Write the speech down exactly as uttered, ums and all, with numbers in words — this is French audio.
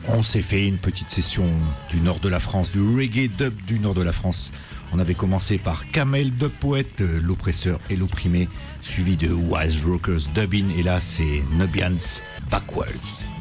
On s'est fait une petite session du nord de la France, du reggae dub du nord de la France. On avait commencé par Kamel Dub Poète, l'oppresseur et l'opprimé, suivi de Wise Rockers Dubbin, et là c'est Nubians Backwards.